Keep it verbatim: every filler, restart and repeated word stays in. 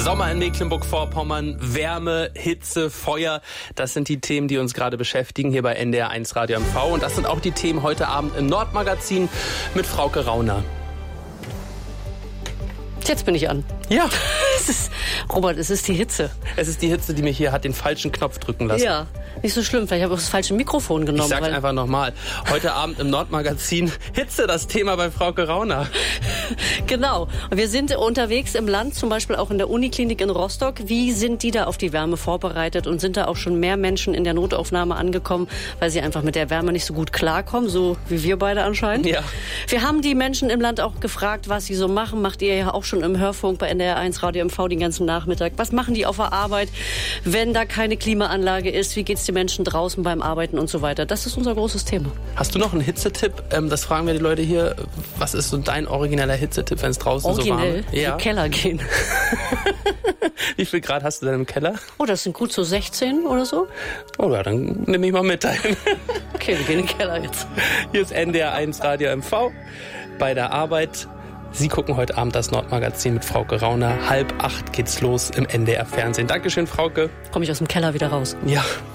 Sommer in Mecklenburg-Vorpommern, Wärme, Hitze, Feuer, das sind die Themen, die uns gerade beschäftigen hier bei N D R eins Radio M V. Und das sind auch die Themen heute Abend im Nordmagazin mit Frauke Rauner. Jetzt bin ich an. Ja. Es ist, Robert, es ist die Hitze. Es ist die Hitze, die mich hier hat den falschen Knopf drücken lassen. Ja, nicht so schlimm. Vielleicht habe ich auch das falsche Mikrofon genommen. Ich sag's weil einfach nochmal. Heute Abend im Nordmagazin Hitze, das Thema bei Frauke Rauner. Genau. Und wir sind unterwegs im Land, zum Beispiel auch in der Uniklinik in Rostock. Wie sind die da auf die Wärme vorbereitet? Und sind da auch schon mehr Menschen in der Notaufnahme angekommen, weil sie einfach mit der Wärme nicht so gut klarkommen, so wie wir beide anscheinend? Ja. Wir haben die Menschen im Land auch gefragt, was sie so machen. Macht ihr ja auch schon im Hörfunk bei N D R eins Radio M V den ganzen Nachmittag. Was machen die auf der Arbeit, wenn da keine Klimaanlage ist? Wie geht's den Menschen draußen beim Arbeiten und so weiter? Das ist unser großes Thema. Hast du noch einen Hitzetipp? Ähm, das fragen wir die Leute hier. Was ist so dein origineller Hitzetipp, wenn es draußen Originell? so warm ist? Ja. In den Keller gehen. Wie viel Grad hast du denn im Keller? Oh, das sind gut so sechzehn oder so. Oh ja, dann nehme ich mal mit dahin. Okay, wir gehen in den Keller jetzt. Hier ist N D R eins Radio M V bei der Arbeit. Sie gucken heute Abend das Nordmagazin mit Frauke Rauner. Halb acht geht's los im N D R Fernsehen. Dankeschön, Frauke. Komme ich aus dem Keller wieder raus. Ja.